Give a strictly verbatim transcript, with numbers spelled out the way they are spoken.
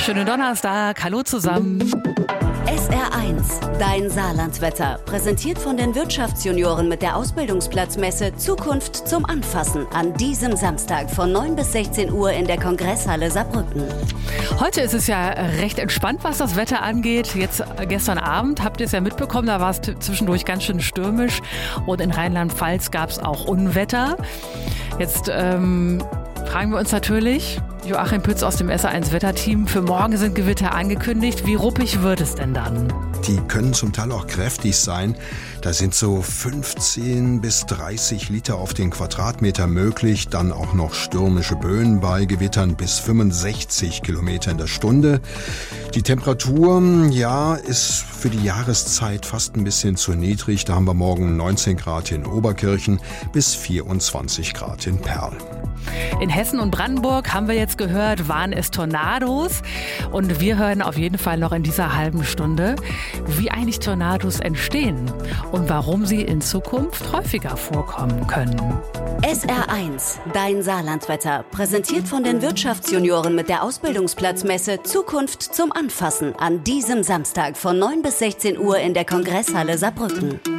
Schönen Donnerstag, hallo zusammen. S R eins, dein Saarlandwetter. Präsentiert von den Wirtschaftsjunioren mit der Ausbildungsplatzmesse Zukunft zum Anfassen. An diesem Samstag von neun bis sechzehn Uhr in der Kongresshalle Saarbrücken. Heute ist es ja recht entspannt, was das Wetter angeht. Jetzt gestern Abend habt ihr es ja mitbekommen, da war es zwischendurch ganz schön stürmisch. Und in Rheinland-Pfalz gab es auch Unwetter. Jetzt ähm, fragen wir uns natürlich, Joachim Pütz aus dem S R eins Wetterteam, für morgen sind Gewitter angekündigt. Wie ruppig wird es denn dann? Die können zum Teil auch kräftig sein. Da sind so fünfzehn bis dreißig Liter auf den Quadratmeter möglich. Dann auch noch stürmische Böen bei Gewittern bis fünfundsechzig Kilometer in der Stunde. Die Temperatur, ja, ist für die Jahreszeit fast ein bisschen zu niedrig. Da haben wir morgen neunzehn Grad in Oberkirchen bis vierundzwanzig Grad in Perl. In Hessen und Brandenburg, haben wir jetzt gehört, waren es Tornados. Und wir hören auf jeden Fall noch in dieser halben Stunde, wie eigentlich Tornados entstehen und warum sie in Zukunft häufiger vorkommen können. S R eins, dein Saarlandwetter. Präsentiert von den Wirtschaftsjunioren mit der Ausbildungsplatzmesse Zukunft zum Anfassen. An diesem Samstag von neun bis sechzehn Uhr in der Kongresshalle Saarbrücken.